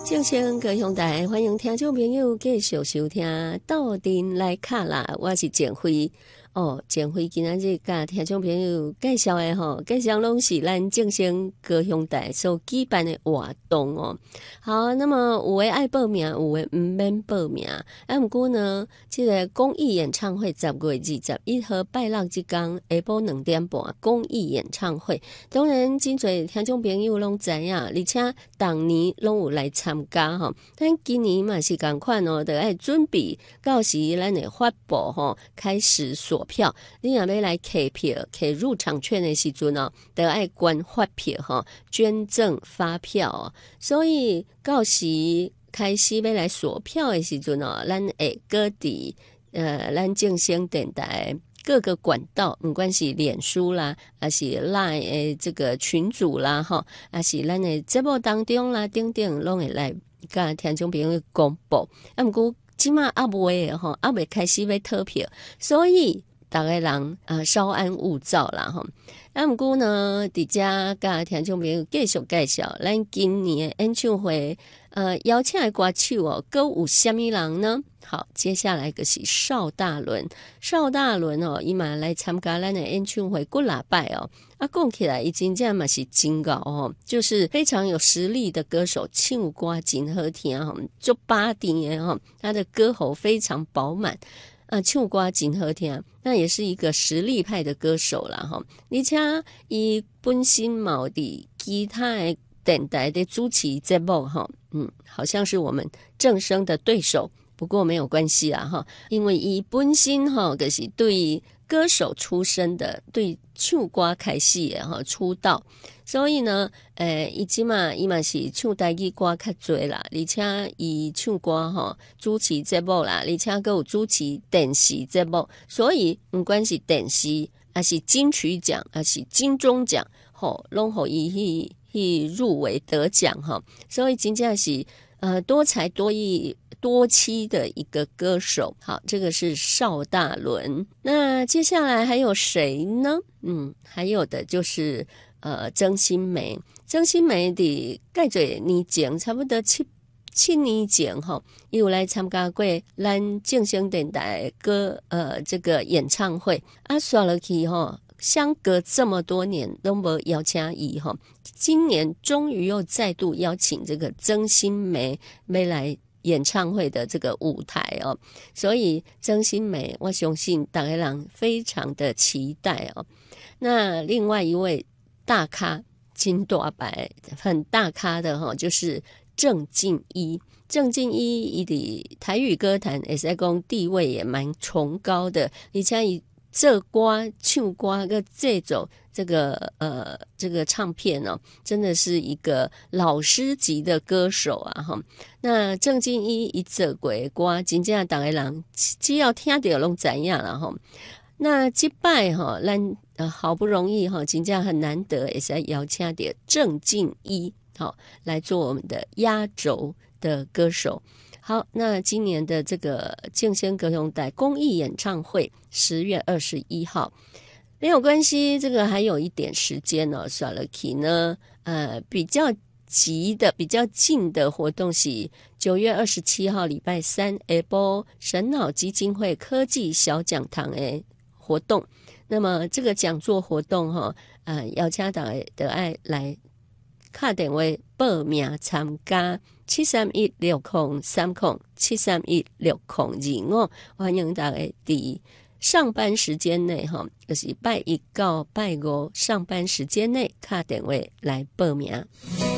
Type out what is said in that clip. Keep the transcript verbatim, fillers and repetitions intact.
正声高雄台，欢迎听众朋友继续收听斗阵来卡啦，我是简辉。哦，简辉今仔日甲听众朋友介绍的吼，介绍拢是咱正声高雄台所举办的活动哦。好，那么有诶爱报名，有诶毋免报名。啊，毋过呢，这个公益演唱会十月二十一号拜六即天下晡两点半公益演唱会，当然真侪听众朋友拢知影，而且当年拢有来参加吼。但今年嘛是共款哦，得爱准备到时咱会发布吼，开始锁票。你若要来开票、开入场券的时阵哦，得爱捐发票吼，捐赠发票哦。所以到时开始要来锁票的时阵哦，咱会各地呃，咱正声电台各个管道，不管是脸书啦，还是 Line 的这个群组啦，哈，还是咱的节目当中啦，等等拢会来甲听众朋友公布。啊，不过即马还未吼，还未开始要投票，所以大家人呃稍安勿躁啦吼。啊，不过呢，伫遮甲听众朋友继续介绍，咱今年的演唱会呃邀请的歌手哦，各有虾米人呢？好，接下来就是邵大伦，邵大伦哦，伊嘛来参加咱的演唱会几礼拜哦。啊，讲起来，伊真正嘛是真高哦，就是非常有实力的歌手，唱歌真好听哈，就八点的哈，他的歌喉非常饱满。啊，唱歌真好听，那也是一个实力派的歌手啦哈。而且伊本身嘛有伫其他的电台的主持节目哈，嗯，好像是我们正声的对手，不过没有关系啦哈，因为伊本身哈就是对歌手出身的，对唱歌开始的哈出道。所以呢，诶，伊即嘛，伊嘛是唱台语歌较侪啦，而且伊唱歌吼主持节目啦，而且还有主持电视节目，所以不管是电视，还是金曲奖，还是金钟奖，吼，拢互伊去去入围得奖哈。所以真正是呃多才多艺、多栖的一个歌手。好，这个是邵大伦。那接下来还有谁呢？嗯，还有的就是。呃，曾心梅，曾心梅的介侪年前，差不多七七年前哈，有来参加过咱正声电台歌呃这个演唱会啊，刷落去哈，相隔这么多年都没邀请伊哈，今年终于又再度邀请这个曾心梅没来演唱会的这个舞台哦，所以曾心梅，我相信大家人非常的期待哦。那另外一位。大咖金大白很大咖的哈，就是郑敬一。郑敬一伊的台语歌坛也是讲地位也蛮崇高的，而且以这歌唱歌个这种这个呃这个唱片哦，真的是一个老师级的歌手啊哈。那郑敬一一这鬼歌，真正大家人只要听到拢知影啦哈。那这摆哈，咱呃好不容易哈，真正很难得，也是邀请到郑敬一好来做我们的压轴的歌手。好，那今年的这个正声高雄台公益演唱会，十月二十一号没有关系，这个还有一点时间哦。算了去呢，呃，比较急的、比较近的活动是九月二十七号礼拜三下晡神脑基金会科技小讲堂诶。活动，那么这个讲座活动哈，呃，邀请大家的爱来打电话报名参加七三一六空三空七三一六空二五，欢迎大家伫上班时间内哈，就是拜一到拜五上班时间内打电话来报名。